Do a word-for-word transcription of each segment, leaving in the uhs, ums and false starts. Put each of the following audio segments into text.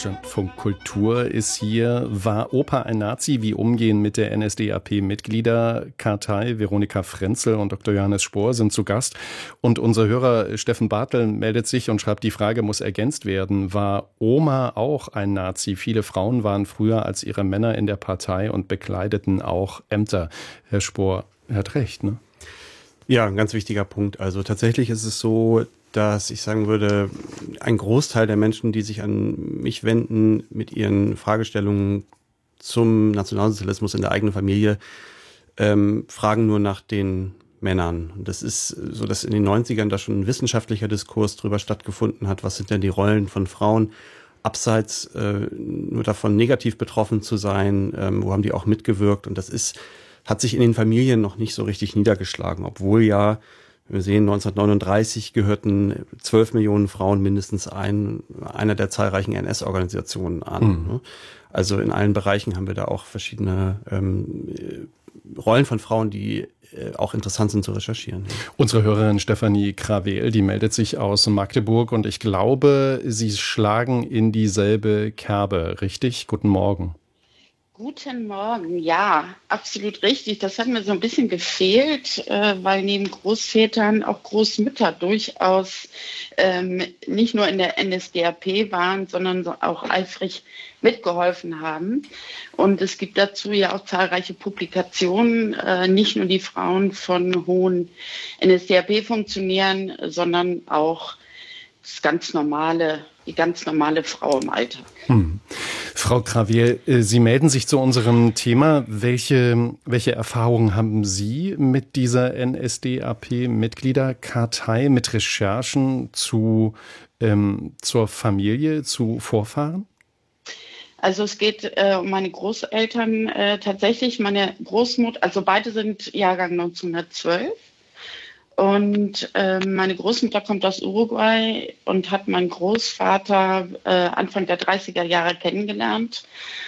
Deutschlandfunk Kultur ist hier. War Opa ein Nazi? Wie umgehen mit der N S D A P-Mitgliederkartei? Veronika Frenzel und Doktor Johannes Spohr sind zu Gast. Und unser Hörer Steffen Bartel meldet sich und schreibt, die Frage muss ergänzt werden. War Oma auch ein Nazi? Viele Frauen waren früher als ihre Männer in der Partei und bekleideten auch Ämter. Herr Spohr, er hat recht, ne? Ja, ein ganz wichtiger Punkt. Also tatsächlich ist es so, dass ich sagen würde, ein Großteil der Menschen, die sich an mich wenden mit ihren Fragestellungen zum Nationalsozialismus in der eigenen Familie, ähm, fragen nur nach den Männern. Und das ist so, dass in den neunzigern da schon ein wissenschaftlicher Diskurs drüber stattgefunden hat. Was sind denn die Rollen von Frauen? Abseits äh, nur davon negativ betroffen zu sein, ähm, wo haben die auch mitgewirkt? Und das ist, hat sich in den Familien noch nicht so richtig niedergeschlagen, obwohl ja, wir sehen, neunzehnhundertneununddreißig gehörten zwölf Millionen Frauen mindestens ein, einer der zahlreichen N S-Organisationen an. Mhm. Also in allen Bereichen haben wir da auch verschiedene ähm, Rollen von Frauen, die äh, auch interessant sind zu recherchieren. Unsere Hörerin Stefanie Krawel, die meldet sich aus Magdeburg und ich glaube, Sie schlagen in dieselbe Kerbe, richtig? Guten Morgen. Guten Morgen, ja, absolut richtig. Das hat mir so ein bisschen gefehlt, äh, weil neben Großvätern auch Großmütter durchaus ähm, nicht nur in der N S D A P waren, sondern auch eifrig mitgeholfen haben. Und es gibt dazu ja auch zahlreiche Publikationen, äh, nicht nur die Frauen von hohen N S D A P-Funktionären, sondern auch das ganz normale, die ganz normale Frau im Alltag. Hm. Frau Krawel, Sie melden sich zu unserem Thema. Welche, welche Erfahrungen haben Sie mit dieser N S D A P-Mitgliederkartei, mit Recherchen zu, ähm, zur Familie, zu Vorfahren? Also es geht äh, um meine Großeltern äh, tatsächlich. Meine Großmutter, also beide sind Jahrgang neunzehnhundertzwölf. Und äh, meine Großmutter kommt aus Uruguay und hat meinen Großvater äh, Anfang der dreißiger Jahre kennengelernt.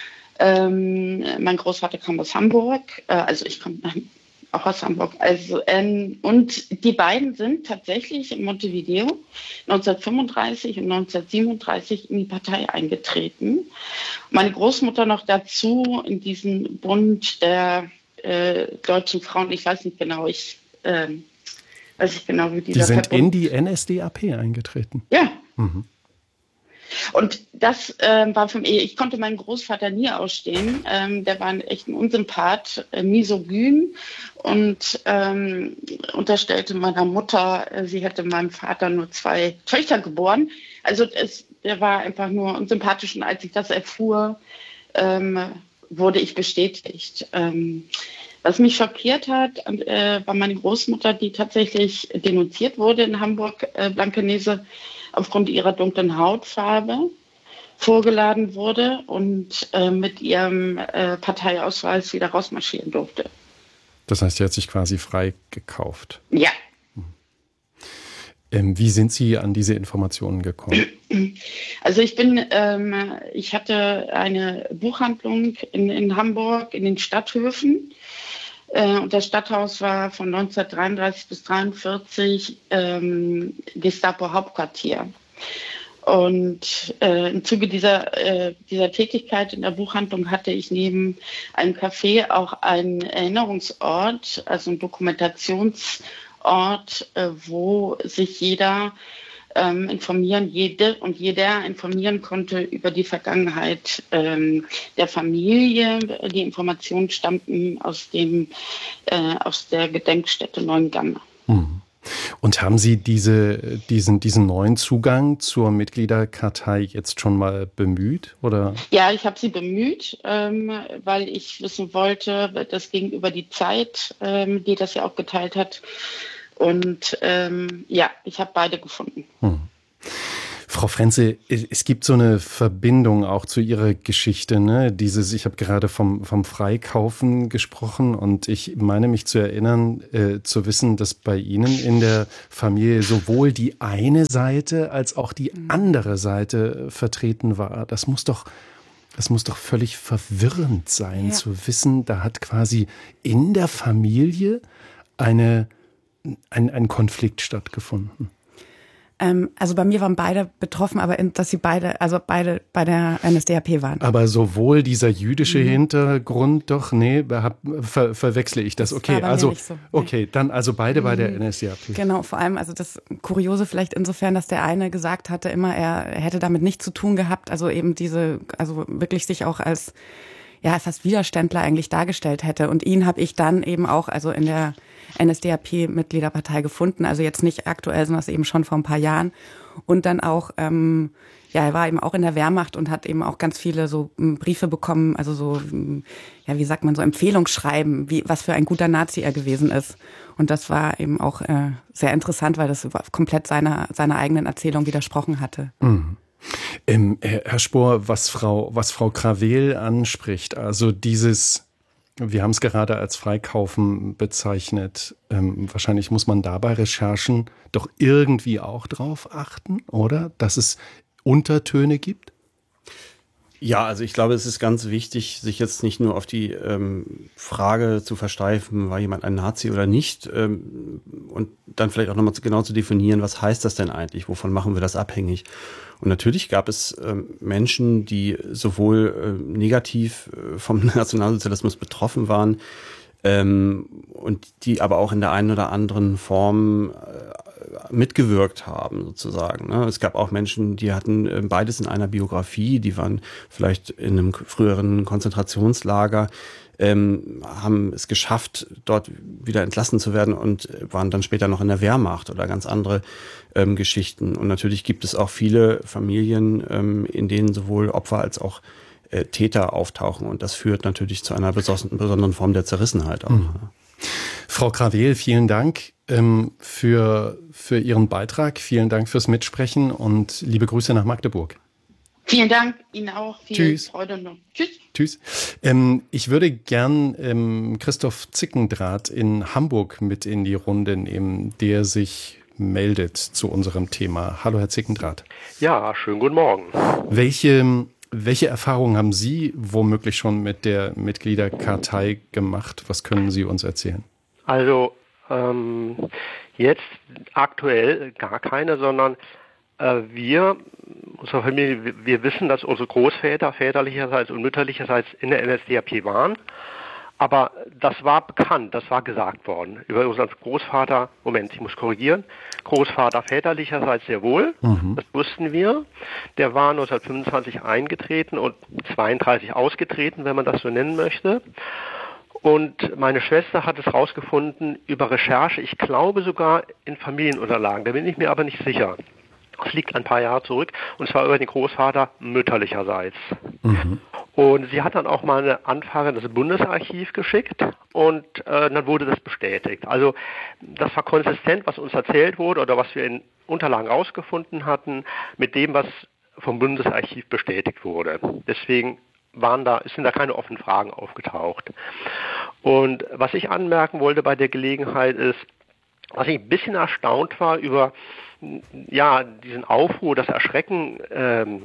Ähm, mein Großvater kam aus Hamburg, äh, also ich komme auch aus Hamburg. Also, ähm, und die beiden sind tatsächlich in Montevideo neunzehnhundertfünfunddreißig und neunzehnhundertsiebenunddreißig in die Partei eingetreten. Meine Großmutter noch dazu in diesen Bund der äh, deutschen Frauen, ich weiß nicht genau, ich... Äh, weiß ich genau, wie dieser Die sind Verbund. in die N S D A P eingetreten? Ja. Mhm. Und das äh, war für mich, ich konnte meinen Großvater nie ausstehen. Ähm, der war ein echt ein Unsympath, äh, misogyn und ähm, unterstellte meiner Mutter, äh, sie hätte meinem Vater nur zwei Töchter geboren. Also es, der war einfach nur unsympathisch und als ich das erfuhr, ähm, wurde ich bestätigt. Ähm, Was mich schockiert hat, äh, war meine Großmutter, die tatsächlich denunziert wurde in Hamburg, äh, Blankenese, aufgrund ihrer dunklen Hautfarbe vorgeladen wurde und äh, mit ihrem äh, Parteiausweis wieder rausmarschieren durfte. Das heißt, sie hat sich quasi frei gekauft. Ja. Ähm, wie sind Sie an diese Informationen gekommen? Also ich bin, ähm, ich hatte eine Buchhandlung in, in Hamburg, in den Stadthöfen. Und das Stadthaus war von neunzehnhundertdreiunddreißig bis neunzehnhundertdreiundvierzig ähm, Gestapo-Hauptquartier. Und äh, im Zuge dieser, äh, dieser Tätigkeit in der Buchhandlung hatte ich neben einem Café auch einen Erinnerungsort, also einen Dokumentationsort, äh, wo sich jeder Ähm, informieren, jede und jeder informieren konnte über die Vergangenheit ähm, der Familie. Die Informationen stammten aus dem äh, aus der Gedenkstätte Neuengamme. Mhm. Und haben Sie diese, diesen, diesen neuen Zugang zur Mitgliederkartei jetzt schon mal bemüht? Oder? Ja, ich habe sie bemüht, ähm, weil ich wissen wollte, dass gegenüber die Zeit, ähm, die das ja auch geteilt hat, und ähm, ja, ich habe beide gefunden. Hm. Frau Frenzel, es gibt so eine Verbindung auch zu Ihrer Geschichte, ne? Dieses, ich habe gerade vom, vom Freikaufen gesprochen und ich meine mich zu erinnern, äh, zu wissen, dass bei Ihnen in der Familie sowohl die eine Seite als auch die andere Seite vertreten war. Das muss doch, das muss doch völlig verwirrend sein, ja, zu wissen, da hat quasi in der Familie eine Ein, ein Konflikt stattgefunden. Ähm, also bei mir waren beide betroffen, aber in, dass sie beide, also beide bei der N S D A P waren. Aber sowohl dieser jüdische mhm. Hintergrund, doch, nee, hab, ver, verwechsle ich das. Okay, das also, so, nee. okay, dann also beide mhm. bei der N S D A P. Genau, vor allem, also das Kuriose vielleicht insofern, dass der eine gesagt hatte immer, er hätte damit nichts zu tun gehabt, also eben diese, also wirklich sich auch als, ja, fast Widerständler eigentlich dargestellt hätte. Und ihn habe ich dann eben auch, also in der N S D A P-Mitgliederpartei gefunden, also jetzt nicht aktuell, sondern eben schon vor ein paar Jahren. Und dann auch, ähm, ja, er war eben auch in der Wehrmacht und hat eben auch ganz viele so Briefe bekommen, also so, ja, wie sagt man, so Empfehlungsschreiben, wie, was für ein guter Nazi er gewesen ist. Und das war eben auch äh, sehr interessant, weil das komplett seiner, seiner eigenen Erzählung widersprochen hatte. Mhm. Ähm, Herr Spohr, was Frau, was Frau Craveel anspricht, also dieses, wir haben es gerade als Freikaufen bezeichnet, ähm, wahrscheinlich muss man da bei Recherchen doch irgendwie auch drauf achten, oder? Dass es Untertöne gibt? Ja, also ich glaube, es ist ganz wichtig, sich jetzt nicht nur auf die ähm, Frage zu versteifen, war jemand ein Nazi oder nicht, ähm, und dann vielleicht auch nochmal genau zu definieren, was heißt das denn eigentlich, wovon machen wir das abhängig? Und natürlich gab es ähm, Menschen, die sowohl äh, negativ äh, vom Nationalsozialismus betroffen waren, ähm, und die aber auch in der einen oder anderen Form äh, mitgewirkt haben, sozusagen. Ne? Es gab auch Menschen, die hatten äh, beides in einer Biografie, die waren vielleicht in einem früheren Konzentrationslager, ähm, haben es geschafft, dort wieder entlassen zu werden und waren dann später noch in der Wehrmacht oder ganz andere ähm, Geschichten. Und natürlich gibt es auch viele Familien, ähm, in denen sowohl Opfer als auch äh, Täter auftauchen. Und das führt natürlich zu einer besonderen Form der Zerrissenheit auch. Mhm. Frau Craveel, vielen Dank ähm, für, für Ihren Beitrag. Vielen Dank fürs Mitsprechen und liebe Grüße nach Magdeburg. Vielen Dank, Ihnen auch. Viel Tschüss. Freude noch. Tschüss. Tschüss. Ähm, ich würde gern ähm, Christoph Zickendrath in Hamburg mit in die Runde nehmen, der sich meldet zu unserem Thema. Hallo, Herr Zickendrath. Ja, schönen guten Morgen. Welche, welche Erfahrungen haben Sie womöglich schon mit der Mitgliederkartei gemacht? Was können Sie uns erzählen? Also ähm, jetzt aktuell gar keine, sondern äh, wir, unsere Familie, wir wissen, dass unsere Großväter väterlicherseits und mütterlicherseits in der N S D A P waren. Aber das war bekannt, das war gesagt worden. Über unseren Großvater, Moment, ich muss korrigieren, Großvater väterlicherseits sehr wohl, mhm. das wussten wir. Der war neunzehnhundertfünfundzwanzig eingetreten und zweiunddreißig ausgetreten, wenn man das so nennen möchte. Und meine Schwester hat es rausgefunden über Recherche, ich glaube sogar in Familienunterlagen, da bin ich mir aber nicht sicher. Es liegt ein paar Jahre zurück, und zwar über den Großvater mütterlicherseits. Mhm. Und sie hat dann auch mal eine Anfrage in das Bundesarchiv geschickt und äh, dann wurde das bestätigt. Also das war konsistent, was uns erzählt wurde oder was wir in Unterlagen rausgefunden hatten, mit dem, was vom Bundesarchiv bestätigt wurde. Deswegen waren da, sind da keine offenen Fragen aufgetaucht. Und was ich anmerken wollte bei der Gelegenheit ist, was ich ein bisschen erstaunt war über ja, diesen Aufruhr, das Erschrecken, ähm,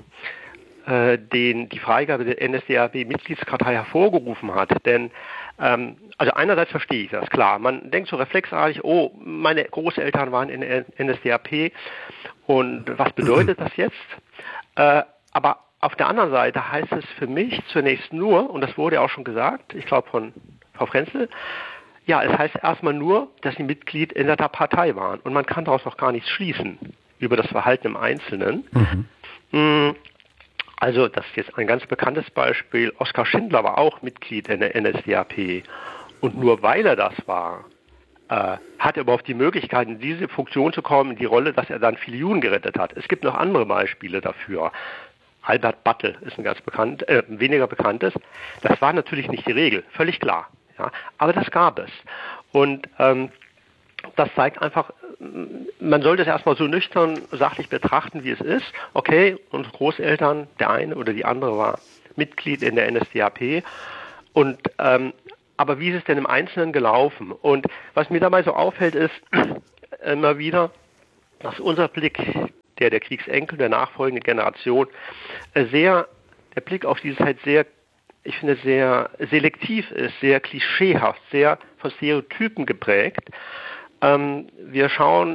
äh, den die Freigabe der N S D A P-Mitgliedskartei hervorgerufen hat. Denn, ähm, also einerseits verstehe ich das, klar. Man denkt so reflexartig, oh, meine Großeltern waren in der N S D A P und was bedeutet das jetzt? Äh, aber auf der anderen Seite heißt es für mich zunächst nur, und das wurde ja auch schon gesagt, ich glaube von Frau Frenzel, ja, es heißt erstmal nur, dass sie Mitglied in der Partei waren. Und man kann daraus noch gar nichts schließen über das Verhalten im Einzelnen. Mhm. Also das ist jetzt ein ganz bekanntes Beispiel. Oskar Schindler war auch Mitglied in der N S D A P. Und nur weil er das war, äh, hat er überhaupt die Möglichkeit, in diese Funktion zu kommen, in die Rolle, dass er dann viele Juden gerettet hat. Es gibt noch andere Beispiele dafür. Albert Battel ist ein ganz bekannt, äh, weniger bekanntes. Das war natürlich nicht die Regel, völlig klar. Ja, aber das gab es. Und ähm, das zeigt einfach, man sollte es erstmal so nüchtern, sachlich betrachten, wie es ist. Okay, unsere Großeltern, der eine oder die andere war Mitglied in der N S D A P. Und, ähm, aber wie ist es denn im Einzelnen gelaufen? Und was mir dabei so auffällt, ist immer wieder, dass unser Blick, der der Kriegsenkel, der nachfolgenden Generation, sehr, der Blick auf diese Zeit sehr, ich finde, sehr selektiv ist, sehr klischeehaft, sehr von Stereotypen geprägt. Ähm, wir schauen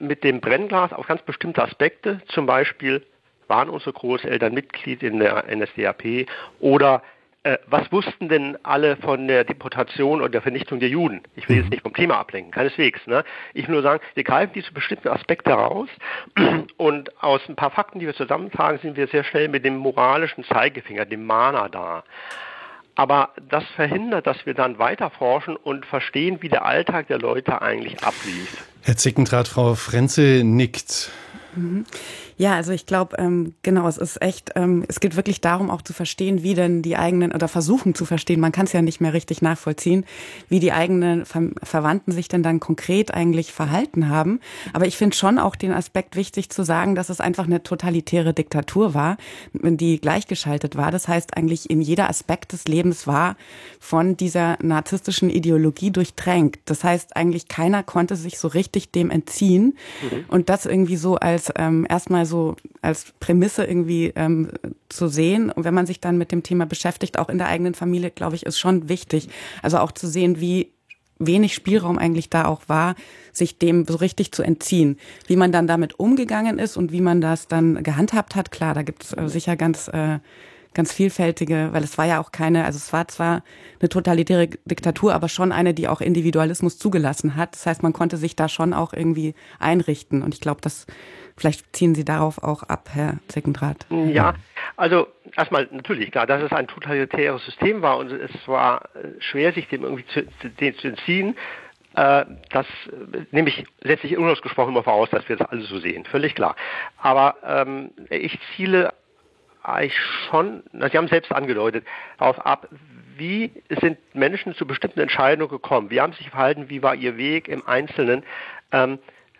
mit dem Brennglas auf ganz bestimmte Aspekte, zum Beispiel waren unsere Großeltern Mitglied in der N S D A P oder äh, was wussten denn alle von der Deportation und der Vernichtung der Juden? Ich will jetzt nicht vom Thema ablenken, keineswegs. Ne? Ich will nur sagen, wir greifen diese bestimmten Aspekte raus und aus ein paar Fakten, die wir zusammentragen, sind wir sehr schnell mit dem moralischen Zeigefinger, dem Mahner da. Aber das verhindert, dass wir dann weiter forschen und verstehen, wie der Alltag der Leute eigentlich ablief. Herr Zickendrath, Frau Frenze nickt. Mhm. Ja, also ich glaube, ähm, genau, es ist echt, ähm, es geht wirklich darum, auch zu verstehen, wie denn die eigenen, oder versuchen zu verstehen, man kann es ja nicht mehr richtig nachvollziehen, wie die eigenen Ver- Verwandten sich denn dann konkret eigentlich verhalten haben. Aber ich finde schon auch den Aspekt wichtig zu sagen, dass es einfach eine totalitäre Diktatur war, die gleichgeschaltet war. Das heißt eigentlich, in jeder Aspekt des Lebens war von dieser narzisstischen Ideologie durchtränkt. Das heißt eigentlich, keiner konnte sich so richtig dem entziehen. Mhm. Und das irgendwie so als ähm, erstmal so als Prämisse irgendwie ähm, zu sehen. Und wenn man sich dann mit dem Thema beschäftigt, auch in der eigenen Familie, glaube ich, ist schon wichtig. Also auch zu sehen, wie wenig Spielraum eigentlich da auch war, sich dem so richtig zu entziehen. Wie man dann damit umgegangen ist und wie man das dann gehandhabt hat, klar, da gibt es äh, sicher ganz äh, ganz vielfältige, weil es war ja auch keine, also es war zwar eine totalitäre Diktatur, aber schon eine, die auch Individualismus zugelassen hat. Das heißt, man konnte sich da schon auch irgendwie einrichten. Und ich glaube, das vielleicht ziehen Sie darauf auch ab, Herr Zickendrath. Ja, also erstmal natürlich klar, dass es ein totalitäres System war und es war schwer, sich dem irgendwie zu, dem zu entziehen. Äh, das nehme ich letztlich unausgesprochen immer voraus, dass wir das alle so sehen, völlig klar. Aber ähm, ich ziele eigentlich schon, Sie haben selbst angedeutet, darauf ab, wie sind Menschen zu bestimmten Entscheidungen gekommen? Wie haben sie sich verhalten? Wie war ihr Weg im Einzelnen? Ähm,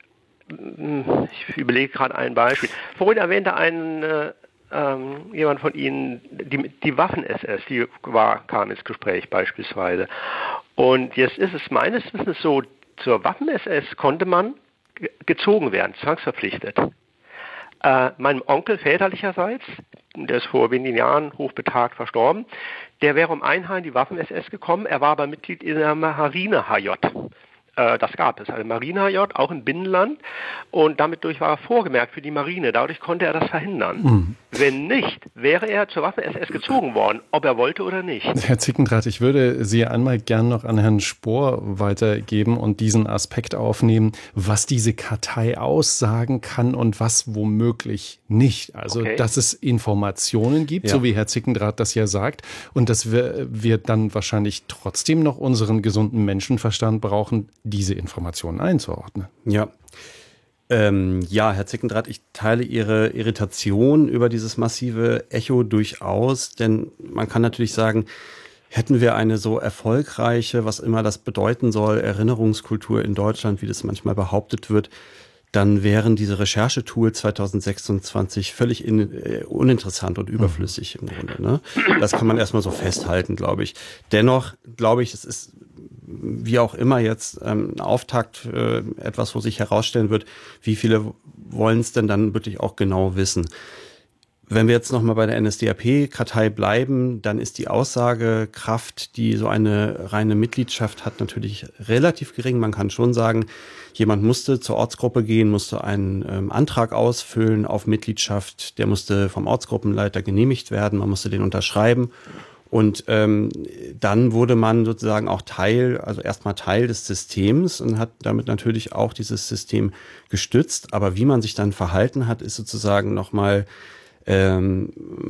ich überlege gerade ein Beispiel. Vorhin erwähnte ein, äh, ähm, jemand von Ihnen die, die Waffen-S S, die war, kam ins Gespräch beispielsweise. Und jetzt ist es meines Wissens so, zur Waffen-S S konnte man ge- gezogen werden, zwangsverpflichtet. Äh, meinem Onkel väterlicherseits, der ist vor wenigen Jahren hochbetagt verstorben, der wäre um ein Haar in die Waffen-S S gekommen, er war aber Mitglied in der Marine-H J. Äh, das gab es, eine Marine-H J, auch im Binnenland, und damit durch war er vorgemerkt für die Marine, dadurch konnte er das verhindern. Mhm. Wenn nicht, wäre er zur Waffen-S S gezogen worden, ob er wollte oder nicht. Herr Zickendrath, ich würde Sie einmal gern noch an Herrn Spohr weitergeben und diesen Aspekt aufnehmen, was diese Kartei aussagen kann und was womöglich nicht. Also, okay, dass es Informationen gibt, ja, so wie Herr Zickendrath das ja sagt, und dass wir, wir dann wahrscheinlich trotzdem noch unseren gesunden Menschenverstand brauchen, diese Informationen einzuordnen. Ja. Ähm, ja, Herr Zickendrath, ich teile Ihre Irritation über dieses massive Echo durchaus, denn man kann natürlich sagen, hätten wir eine so erfolgreiche, was immer das bedeuten soll, Erinnerungskultur in Deutschland, wie das manchmal behauptet wird, dann wären diese Recherchetools zwanzig sechsundzwanzig völlig in, äh, uninteressant und überflüssig im Grunde. Ne? Das kann man erstmal so festhalten, glaube ich. Dennoch glaube ich, es ist wie auch immer jetzt ähm, ein Auftakt, äh, etwas, wo sich herausstellen wird, wie viele wollen es denn dann wirklich auch genau wissen. Wenn wir jetzt nochmal bei der N S D A P-Kartei bleiben, dann ist die Aussagekraft, die so eine reine Mitgliedschaft hat, natürlich relativ gering. Man kann schon sagen, jemand musste zur Ortsgruppe gehen, musste einen ähm, Antrag ausfüllen auf Mitgliedschaft, der musste vom Ortsgruppenleiter genehmigt werden, man musste den unterschreiben. Und ähm, dann wurde man sozusagen auch Teil, also erstmal Teil des Systems und hat damit natürlich auch dieses System gestützt. Aber wie man sich dann verhalten hat, ist sozusagen nochmal ähm,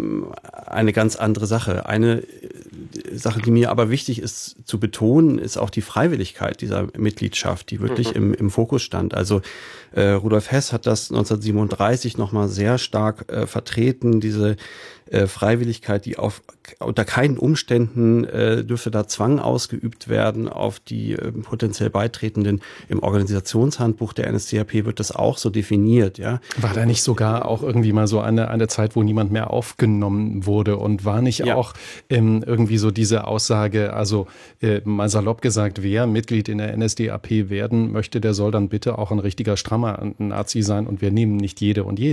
eine ganz andere Sache. Eine Sache, die mir aber wichtig ist zu betonen, ist auch die Freiwilligkeit dieser Mitgliedschaft, die wirklich mhm. im, im Fokus stand. Also äh, Rudolf Hess hat das neunzehnhundertsiebenunddreißig nochmal sehr stark äh, vertreten, diese äh, Freiwilligkeit, die auf unter keinen Umständen äh, dürfte da Zwang ausgeübt werden auf die äh, potenziell Beitretenden. Im Organisationshandbuch der N S D A P wird das auch so definiert. Ja. War da nicht sogar auch irgendwie mal so eine, eine Zeit, wo niemand mehr aufgenommen wurde, und war nicht ja. auch ähm, irgendwie so diese Aussage, also äh, mal salopp gesagt, wer Mitglied in der N S D A P werden möchte, der soll dann bitte auch ein richtiger strammer Nazi sein, und wir nehmen nicht jede und jede.